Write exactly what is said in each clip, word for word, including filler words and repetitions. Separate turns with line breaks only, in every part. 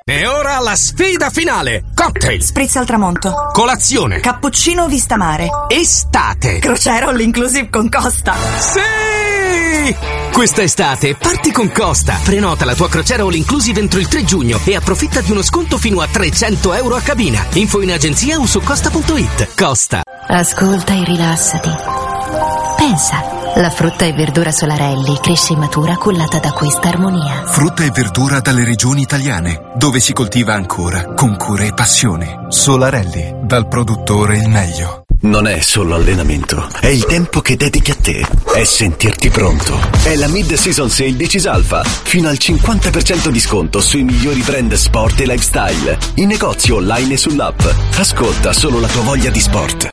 E ora la sfida finale. Cocktail,
spritz al tramonto,
colazione,
cappuccino vista mare,
estate,
crociera all inclusive con Costa.
Sì! Questa estate parti con Costa. Prenota la tua crociera all inclusive entro il tre giugno e approfitta di uno sconto fino a trecento euro a cabina. Info in agenzia o su costa punto it. Costa.
Ascolta e rilassati. Pensa, la frutta e verdura Solarelli cresce e matura cullata da questa armonia.
Frutta e verdura dalle regioni italiane, dove si coltiva ancora con cura e passione. Solarelli, dal produttore il meglio.
Non è solo allenamento, è il tempo che dedichi a te, è sentirti pronto. È la Mid-Season Sale di Cisalfa, fino al cinquanta per cento di sconto sui migliori brand sport e lifestyle, in negozio online e sull'app. Ascolta solo la tua voglia di sport.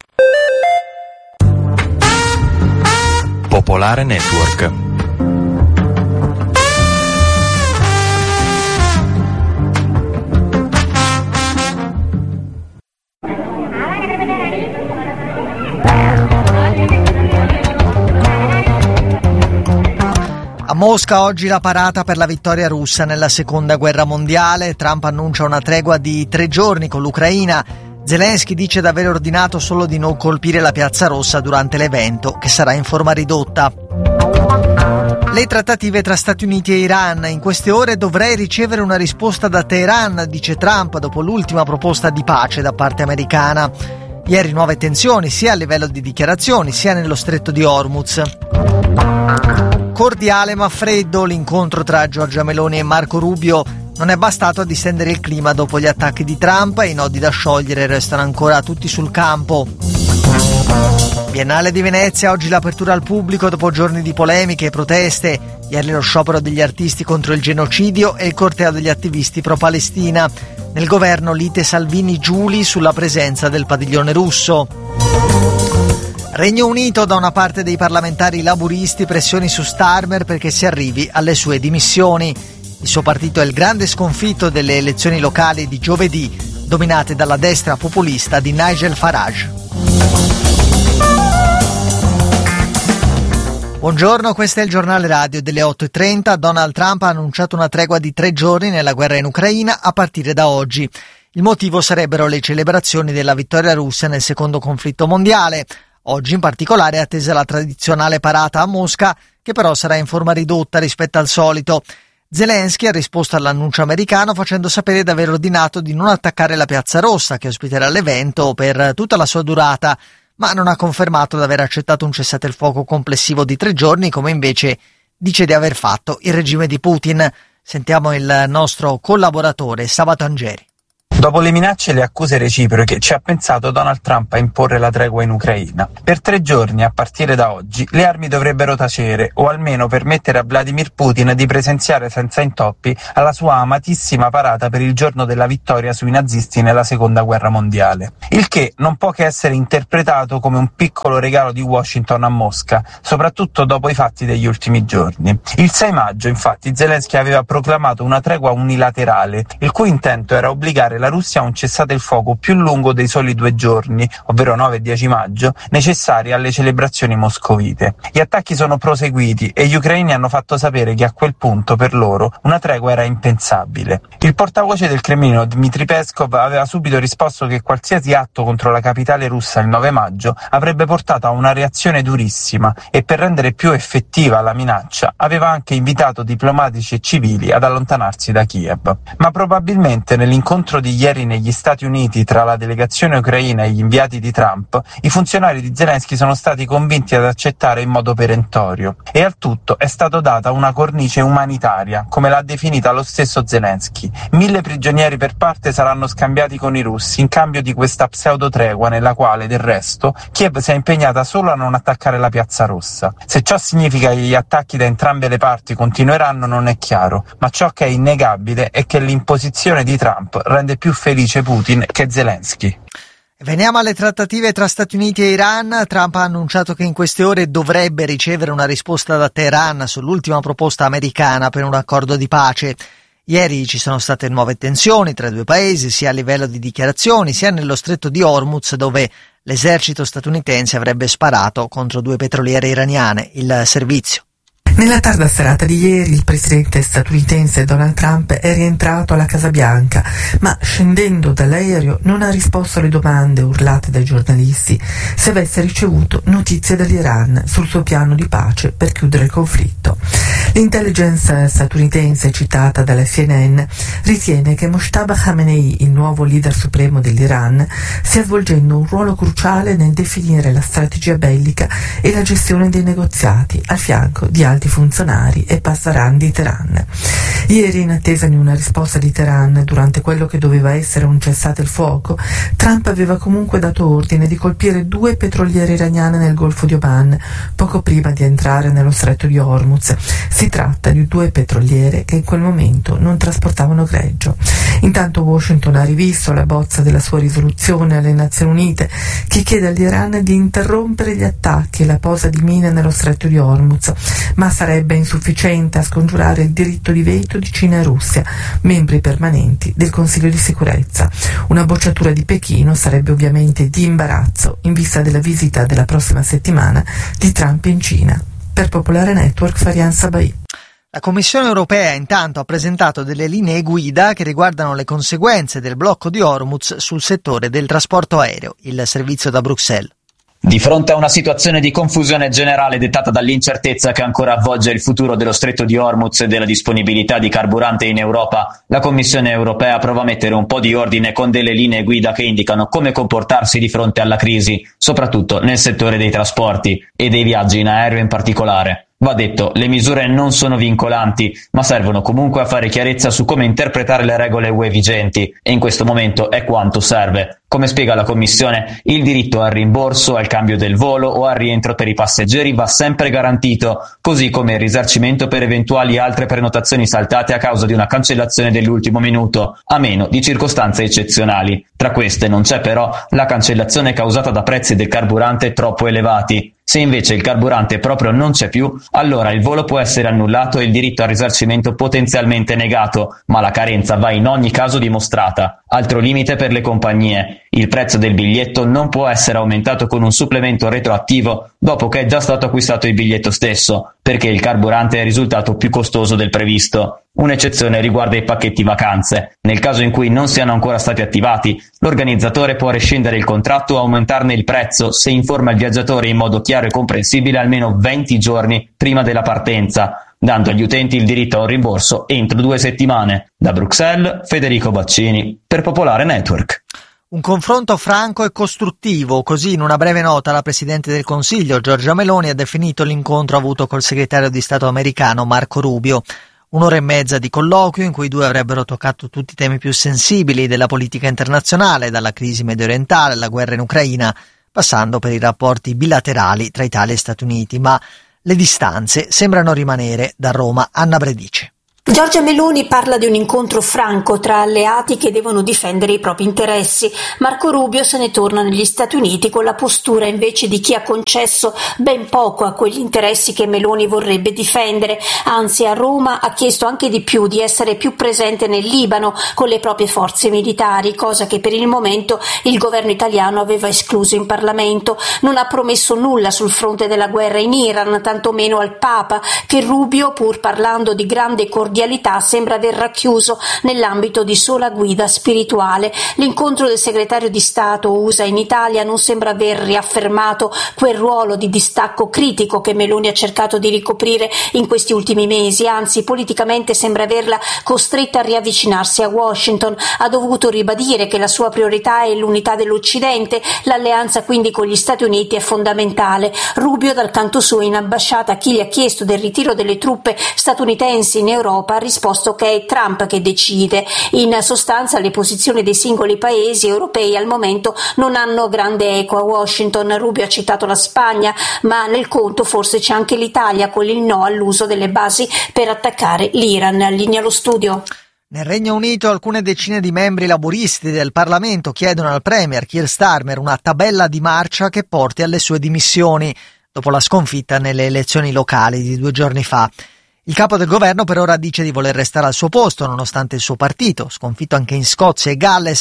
Popolare Network.
A Mosca oggi la parata per la vittoria russa nella seconda guerra mondiale. Trump annuncia una tregua di tre giorni con l'Ucraina. Zelensky dice di aver ordinato solo di non colpire la Piazza Rossa durante l'evento, che sarà in forma ridotta. Le trattative tra Stati Uniti e Iran. In queste ore dovrei ricevere una risposta da Teheran, dice Trump, dopo l'ultima proposta di pace da parte americana. Ieri nuove tensioni sia a livello di dichiarazioni sia nello stretto di Hormuz. Cordiale ma freddo l'incontro tra Giorgia Meloni e Marco Rubio. Non è bastato a distendere il clima dopo gli attacchi di Trump e i nodi da sciogliere restano ancora tutti sul campo. Biennale di Venezia, oggi l'apertura al pubblico dopo giorni di polemiche e proteste. Ieri lo sciopero degli artisti contro il genocidio e il corteo degli attivisti pro-Palestina. Nel governo lite Salvini-Giuli sulla presenza del padiglione russo. Regno Unito, da una parte dei parlamentari laburisti, pressioni su Starmer perché si arrivi alle sue dimissioni. Il suo partito è il grande sconfitto delle elezioni locali di giovedì, dominate dalla destra populista di Nigel Farage. Buongiorno, questo è il giornale radio delle otto e trenta. Donald Trump ha annunciato una tregua di tre giorni nella guerra in Ucraina a partire da oggi. Il motivo sarebbero le celebrazioni della vittoria russa nel secondo conflitto mondiale. Oggi in particolare è attesa la tradizionale parata a Mosca, che però sarà in forma ridotta rispetto al solito. Zelensky ha risposto all'annuncio americano facendo sapere di aver ordinato di non attaccare la Piazza Rossa, che ospiterà l'evento per tutta la sua durata, ma non ha confermato di aver accettato un cessate il fuoco complessivo di tre giorni, come invece dice di aver fatto il regime di Putin. Sentiamo il nostro collaboratore Sabato Angeri.
Dopo le minacce e le accuse reciproche, ci ha pensato Donald Trump a imporre la tregua in Ucraina. Per tre giorni, a partire da oggi, le armi dovrebbero tacere, o almeno permettere a Vladimir Putin di presenziare senza intoppi alla sua amatissima parata per il giorno della vittoria sui nazisti nella seconda guerra mondiale. Il che non può che essere interpretato come un piccolo regalo di Washington a Mosca, soprattutto dopo i fatti degli ultimi giorni. Il sei maggio, infatti, Zelensky aveva proclamato una tregua unilaterale, il cui intento era obbligare la Russia a un cessate il fuoco più lungo dei soli due giorni, ovvero nove e dieci maggio, necessari alle celebrazioni moscovite. Gli attacchi sono proseguiti e gli ucraini hanno fatto sapere che a quel punto, per loro, una tregua era impensabile. Il portavoce del Cremlino, Dmitry Peskov, aveva subito risposto che qualsiasi atto contro la capitale russa il nove maggio avrebbe portato a una reazione durissima e, per rendere più effettiva la minaccia, aveva anche invitato diplomatici e civili ad allontanarsi da Kiev. Ma probabilmente nell'incontro di ieri negli Stati Uniti tra la delegazione ucraina e gli inviati di Trump, i funzionari di Zelensky sono stati convinti ad accettare in modo perentorio e al tutto è stato data una cornice umanitaria, come l'ha definita lo stesso Zelensky. Mille prigionieri per parte saranno scambiati con i russi in cambio di questa pseudo tregua nella quale, del resto, Kiev si è impegnata solo a non attaccare la Piazza Rossa. Se ciò significa che gli attacchi da entrambe le parti continueranno non è chiaro, ma ciò che è innegabile è che l'imposizione di Trump rende più felice Putin che Zelensky.
Veniamo alle trattative tra Stati Uniti e Iran. Trump ha annunciato che in queste ore dovrebbe ricevere una risposta da Teheran sull'ultima proposta americana per un accordo di pace. Ieri ci sono state nuove tensioni tra i due paesi, sia a livello di dichiarazioni, sia nello stretto di Hormuz, dove l'esercito statunitense avrebbe sparato contro due petroliere iraniane. Il servizio.
Nella tarda serata di ieri il presidente statunitense Donald Trump è rientrato alla Casa Bianca, ma scendendo dall'aereo non ha risposto alle domande urlate dai giornalisti se avesse ricevuto notizie dall'Iran sul suo piano di pace per chiudere il conflitto. L'intelligence statunitense citata dalla C N N ritiene che Mojtaba Khamenei, il nuovo leader supremo dell'Iran, stia svolgendo un ruolo cruciale nel definire la strategia bellica e la gestione dei negoziati al fianco di alti funzionari e passaran di Teheran. Ieri, in attesa di una risposta di Teheran durante quello che doveva essere un cessate il fuoco, Trump aveva comunque dato ordine di colpire due petroliere iraniane nel Golfo di Oman poco prima di entrare nello stretto di Hormuz. Si tratta di due petroliere che in quel momento non trasportavano greggio. Intanto Washington ha rivisto la bozza della sua risoluzione alle Nazioni Unite che chiede all'Iran di interrompere gli attacchi e la posa di mine nello stretto di Hormuz, ma sarebbe insufficiente a scongiurare il diritto di veto di Cina e Russia, membri permanenti del Consiglio di sicurezza. Una bocciatura di Pechino sarebbe ovviamente di imbarazzo in vista della visita della prossima settimana di Trump in Cina. Per Popolare Network, Farian Sabai.
La Commissione europea intanto ha presentato delle linee guida che riguardano le conseguenze del blocco di Hormuz sul settore del trasporto aereo. Il servizio da Bruxelles.
Di fronte a una situazione di confusione generale dettata dall'incertezza che ancora avvolge il futuro dello stretto di Hormuz e della disponibilità di carburante in Europa, la Commissione europea prova a mettere un po' di ordine con delle linee guida che indicano come comportarsi di fronte alla crisi, soprattutto nel settore dei trasporti e dei viaggi in aereo in particolare. Va detto, le misure non sono vincolanti, ma servono comunque a fare chiarezza su come interpretare le regole U E vigenti, e in questo momento è quanto serve. Come spiega la Commissione, il diritto al rimborso, al cambio del volo o al rientro per i passeggeri va sempre garantito, così come il risarcimento per eventuali altre prenotazioni saltate a causa di una cancellazione dell'ultimo minuto, a meno di circostanze eccezionali. Tra queste non c'è però la cancellazione causata da prezzi del carburante troppo elevati. Se invece il carburante proprio non c'è più, allora il volo può essere annullato e il diritto al risarcimento potenzialmente negato, ma la carenza va in ogni caso dimostrata. Altro limite per le compagnie: il prezzo del biglietto non può essere aumentato con un supplemento retroattivo dopo che è già stato acquistato il biglietto stesso, perché il carburante è risultato più costoso del previsto. Un'eccezione riguarda i pacchetti vacanze. Nel caso in cui non siano ancora stati attivati, l'organizzatore può rescindere il contratto o aumentarne il prezzo se informa il viaggiatore in modo chiaro e comprensibile almeno venti giorni prima della partenza, dando agli utenti il diritto a un rimborso entro due settimane. Da Bruxelles, Federico Baccini, per Popolare Network.
Un confronto franco e costruttivo, così in una breve nota la Presidente del Consiglio, Giorgia Meloni, ha definito l'incontro avuto col segretario di Stato americano Marco Rubio. Un'ora e mezza di colloquio in cui i due avrebbero toccato tutti i temi più sensibili della politica internazionale, dalla crisi mediorientale alla guerra in Ucraina, passando per i rapporti bilaterali tra Italia e Stati Uniti, ma le distanze sembrano rimanere. Da Roma, Anna Bredice.
Giorgia Meloni parla di un incontro franco tra alleati che devono difendere i propri interessi. Marco Rubio se ne torna negli Stati Uniti con la postura invece di chi ha concesso ben poco a quegli interessi che Meloni vorrebbe difendere. Anzi, a Roma ha chiesto anche di più, di essere più presente nel Libano con le proprie forze militari, cosa che per il momento il governo italiano aveva escluso in Parlamento. Non ha promesso nulla sul fronte della guerra in Iran, tantomeno al Papa, che Rubio, pur parlando di grande cordialità, sembra aver racchiuso nell'ambito di sola guida spirituale. L'incontro del segretario di Stato U S A in Italia non sembra aver riaffermato quel ruolo di distacco critico che Meloni ha cercato di ricoprire in questi ultimi mesi, anzi politicamente sembra averla costretta a riavvicinarsi a Washington. Ha dovuto ribadire che la sua priorità è l'unità dell'Occidente, l'alleanza quindi con gli Stati Uniti è fondamentale. Rubio dal canto suo in ambasciata a chi gli ha chiesto del ritiro delle truppe statunitensi in Europa ha risposto che è Trump che decide. In sostanza le posizioni dei singoli paesi europei al momento non hanno grande eco a Washington. Rubio ha citato la Spagna, ma nel conto forse c'è anche l'Italia con il no all'uso delle basi per attaccare l'Iran. Linea allo studio.
Nel Regno Unito alcune decine di membri laburisti del Parlamento chiedono al Premier Keir Starmer una tabella di marcia che porti alle sue dimissioni dopo la sconfitta nelle elezioni locali di due giorni fa. Il capo del governo per ora dice di voler restare al suo posto nonostante il suo partito, sconfitto anche in Scozia e Galles,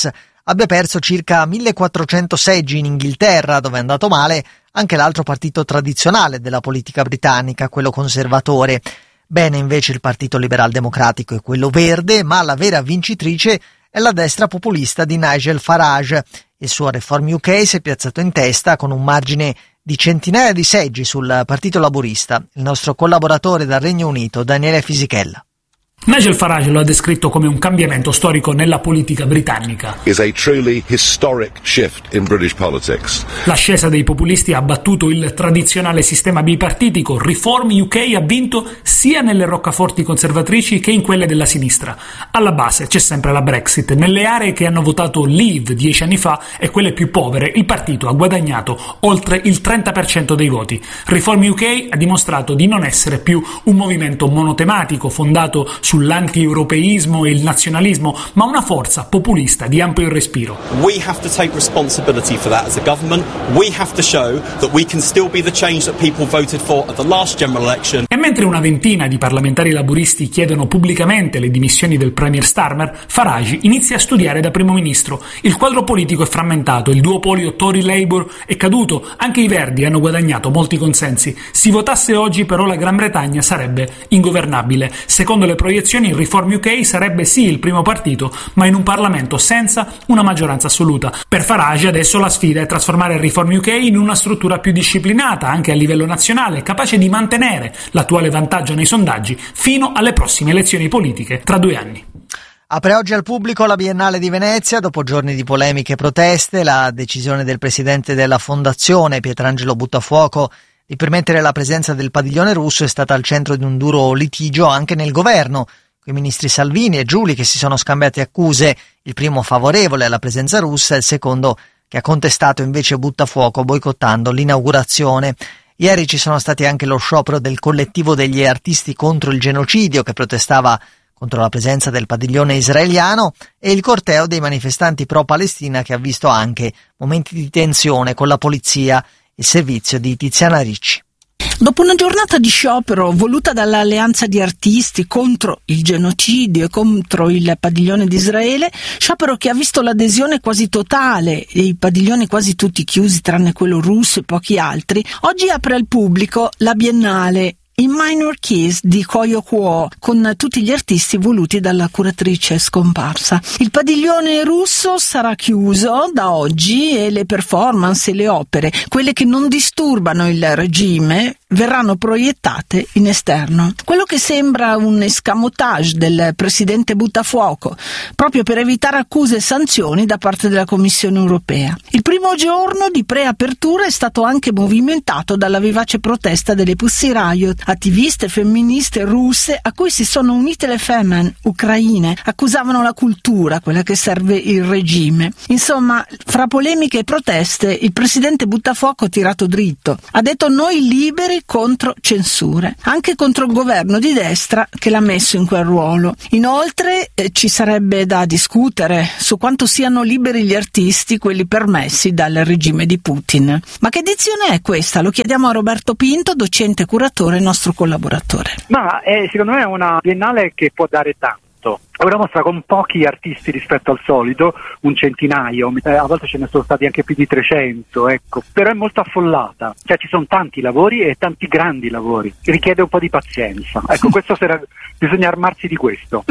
abbia perso circa millequattrocento seggi in Inghilterra, dove è andato male anche l'altro partito tradizionale della politica britannica, quello conservatore. Bene invece il Partito Liberal Democratico e quello verde, ma la vera vincitrice è la destra populista di Nigel Farage. Il suo Reform U K si è piazzato in testa con un margine di centinaia di seggi sul Partito Laburista. Il nostro collaboratore dal Regno Unito, Daniele Fisichella.
Nigel Farage lo ha descritto come un cambiamento storico nella politica britannica.
Is a truly historic shift in British politics.
L'ascesa dei populisti ha battuto il tradizionale sistema bipartitico. Reform U K ha vinto sia nelle roccaforti conservatrici che in quelle della sinistra. Alla base c'è sempre la Brexit. Nelle aree che hanno votato Leave dieci anni fa e quelle più povere, il partito ha guadagnato oltre il trenta per cento dei voti. Reform U K ha dimostrato di non essere più un movimento monotematico fondato sull'anti-europeismo e il nazionalismo, ma una forza populista di ampio respiro.
We have to take responsibility for that as a government. We have to show that we can still be the change that people voted for at the last general election.
E mentre una ventina di parlamentari laburisti chiedono pubblicamente le dimissioni del premier Starmer, Farage inizia a studiare da primo ministro. Il quadro politico è frammentato, il duopolio Tory-Labour è caduto, anche i Verdi hanno guadagnato molti consensi. Si votasse oggi però la Gran Bretagna sarebbe ingovernabile. Secondo le proiezioni il Reform U K sarebbe sì il primo partito, ma in un Parlamento senza una maggioranza assoluta. Per Farage adesso la sfida è trasformare il Reform U K in una struttura più disciplinata anche a livello nazionale, capace di mantenere l'attuale vantaggio nei sondaggi fino alle prossime elezioni politiche tra due anni.
Apre oggi al pubblico la Biennale di Venezia. Dopo giorni di polemiche e proteste, la decisione del presidente della fondazione, Pietrangelo Buttafuoco, di permettere la presenza del padiglione russo è stata al centro di un duro litigio anche nel governo, con i ministri Salvini e Giuli che si sono scambiati accuse, il primo favorevole alla presenza russa e il secondo che ha contestato invece Buttafuoco boicottando l'inaugurazione. Ieri ci sono stati anche lo sciopero del collettivo degli artisti contro il genocidio che protestava contro la presenza del padiglione israeliano e il corteo dei manifestanti pro-Palestina che ha visto anche momenti di tensione con la polizia. Il servizio di Tiziana Ricci.
Dopo una giornata di sciopero voluta dall'alleanza di artisti contro il genocidio e contro il padiglione di Israele, sciopero che ha visto l'adesione quasi totale e i padiglioni quasi tutti chiusi tranne quello russo e pochi altri, oggi apre al pubblico la Biennale In Minor Keys di Koyo Kuo, con tutti gli artisti voluti dalla curatrice scomparsa. Il padiglione russo sarà chiuso da oggi e le performance e le opere, quelle che non disturbano il regime, verranno proiettate in esterno. Quello che sembra un escamotage del presidente Buttafuoco, proprio per evitare accuse e sanzioni da parte della Commissione europea. Il primo giorno di preapertura è stato anche movimentato dalla vivace protesta delle Pussy Riot, attiviste femministe russe a cui si sono unite le Femen ucraine, accusavano la cultura, quella che serve il regime. Insomma, fra polemiche e proteste, il presidente Buttafuoco ha tirato dritto. Ha detto noi liberi contro censure, anche contro il governo di destra che l'ha messo in quel ruolo. Inoltre eh, ci sarebbe da discutere su quanto siano liberi gli artisti, quelli permessi dal regime di Putin. Ma che edizione è questa? Lo chiediamo a Roberto Pinto, docente curatore e nostro collaboratore.
Ma è, secondo me è una biennale che può dare tanto. È una mostra con pochi artisti rispetto al solito, un centinaio, eh, a volte ce ne sono stati anche più di trecento, ecco, però è molto affollata, cioè ci sono tanti lavori e tanti grandi lavori, richiede un po' di pazienza, ecco, questo sarà, bisogna armarsi di questo.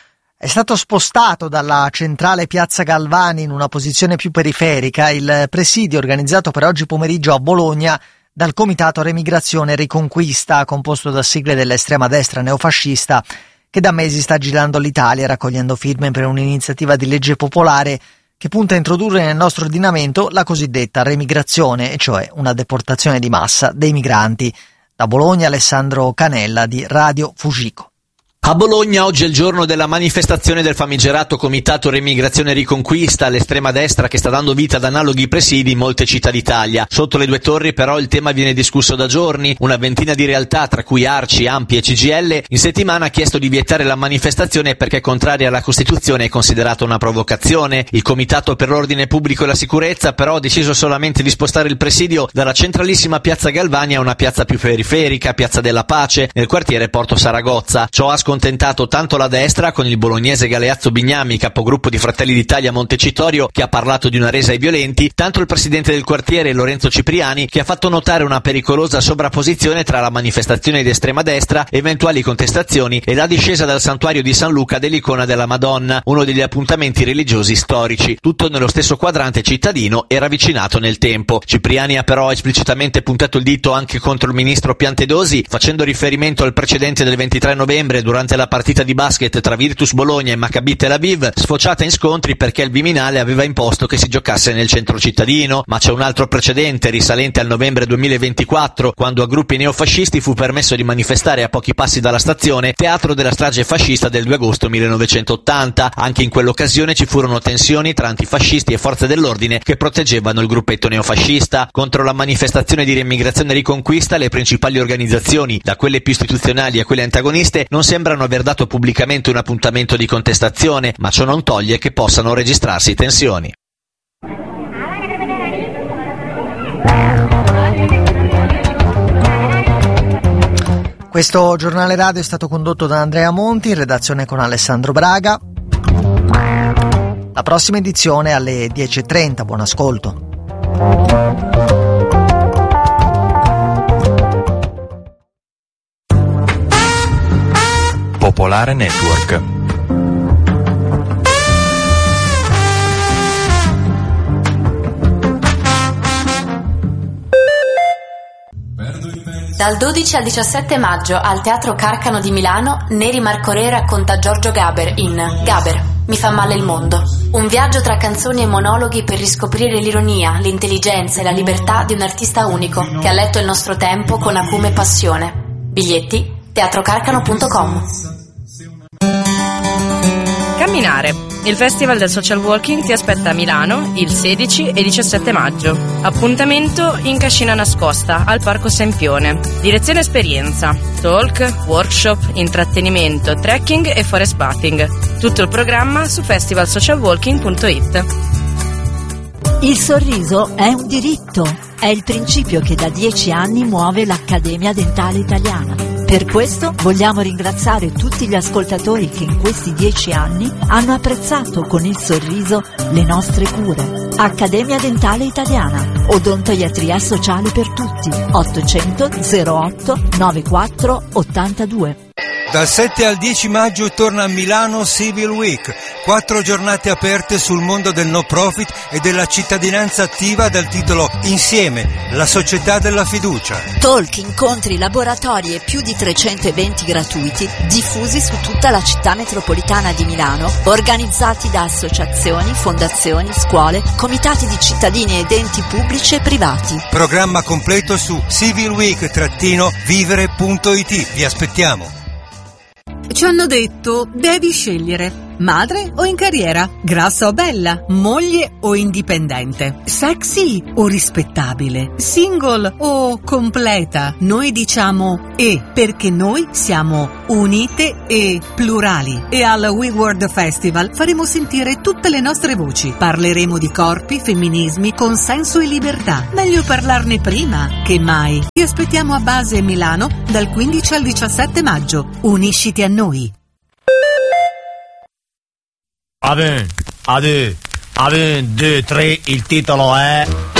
È stato spostato dalla centrale Piazza Galvani in una posizione più periferica il presidio organizzato per oggi pomeriggio a Bologna dal Comitato Remigrazione e Riconquista, composto da sigle dell'estrema destra neofascista, che da mesi sta girando l'Italia raccogliendo firme per un'iniziativa di legge popolare che punta a introdurre nel nostro ordinamento la cosiddetta remigrazione, e cioè una deportazione di massa dei migranti. Da Bologna Alessandro Canella di Radio Fujiko.
A Bologna oggi è il giorno della manifestazione del famigerato Comitato Remigrazione e Riconquista, l'estrema destra che sta dando vita ad analoghi presidi in molte città d'Italia. Sotto le due torri però il tema viene discusso da giorni. Una ventina di realtà, tra cui Arci, Ampi e C G I L, in settimana ha chiesto di vietare la manifestazione perché contraria alla Costituzione è considerata una provocazione. Il Comitato per l'Ordine Pubblico e la Sicurezza però ha deciso solamente di spostare il presidio dalla centralissima Piazza Galvani a una piazza più periferica, Piazza della Pace, nel quartiere Porto Saragozza. Ciò ha scontentato tanto la destra, con il bolognese Galeazzo Bignami, capogruppo di Fratelli d'Italia a Montecitorio, che ha parlato di una resa ai violenti, tanto il presidente del quartiere Lorenzo Cipriani, che ha fatto notare una pericolosa sovrapposizione tra la manifestazione di estrema destra, eventuali contestazioni e la discesa dal santuario di San Luca dell'icona della Madonna, uno degli appuntamenti religiosi storici, tutto nello stesso quadrante cittadino e ravvicinato nel tempo. Cipriani ha però esplicitamente puntato il dito anche contro il ministro Piantedosi, facendo riferimento al precedente del ventitré novembre durante la partita di basket tra Virtus Bologna e Maccabi Tel Aviv, sfociata in scontri perché il Viminale aveva imposto che si giocasse nel centro cittadino. Ma c'è un altro precedente risalente al novembre duemilaventiquattro, quando a gruppi neofascisti fu permesso di manifestare a pochi passi dalla stazione, teatro della strage fascista del due agosto millenovecentottanta. Anche in quell'occasione ci furono tensioni tra antifascisti e forze dell'ordine che proteggevano il gruppetto neofascista. Contro la manifestazione di riemigrazione e riconquista, le principali organizzazioni, da quelle più istituzionali a quelle antagoniste, non sembrano aver dato pubblicamente un appuntamento di contestazione, ma ciò non toglie che possano registrarsi tensioni.
Questo giornale radio è stato condotto da Andrea Monti, in redazione con Alessandro Braga. La prossima edizione alle dieci e trenta, buon ascolto.
Popolare Network.
Dal dodici al diciassette maggio al Teatro Carcano di Milano, Neri Marcorè racconta Giorgio Gaber in Gaber, mi fa male il mondo. Un viaggio tra canzoni e monologhi per riscoprire l'ironia, l'intelligenza e la libertà di un artista unico che ha letto il nostro tempo con acume e passione. Biglietti teatrocarcano punto com.
Camminare. Il Festival del Social Walking ti aspetta a Milano il sedici e diciassette maggio. Appuntamento in Cascina Nascosta, al Parco Sempione. Direzione esperienza, talk, workshop, intrattenimento, trekking e forest bathing. Tutto il programma su festival social walking punto it.
Il sorriso è un diritto, è il principio che da dieci anni muove l'Accademia Dentale Italiana. Per questo vogliamo ringraziare tutti gli ascoltatori che in questi dieci anni hanno apprezzato con il sorriso le nostre cure. Accademia Dentale Italiana, odontoiatria sociale per tutti. ottocento zero otto novantaquattro ottantadue.
Dal sette al dieci maggio torna a Milano Civil Week, quattro giornate aperte sul mondo del no profit e della cittadinanza attiva dal titolo Insieme, la società della fiducia.
Talk, incontri, laboratori e più di trecento eventi gratuiti diffusi su tutta la città metropolitana di Milano, organizzati da associazioni, fondazioni, scuole, comitati di cittadini ed enti pubblici e privati.
Programma completo su civil week vivere punto it. Vi aspettiamo.
Ci hanno detto, devi scegliere, madre o in carriera, grassa o bella, moglie o indipendente, sexy o rispettabile, single o completa. Noi diciamo E, perché noi siamo unite e plurali. E al We World Festival faremo sentire tutte le nostre voci. Parleremo di corpi, femminismi, consenso e libertà. Meglio parlarne prima che mai. Ti aspettiamo a Base Milano dal quindici al diciassette maggio. Unisciti a noi.
Ad un, ad un, ad un, due, tre, il titolo è...